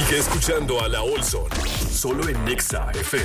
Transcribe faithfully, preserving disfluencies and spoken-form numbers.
Sigue escuchando a la Olson, solo en Nexa F M.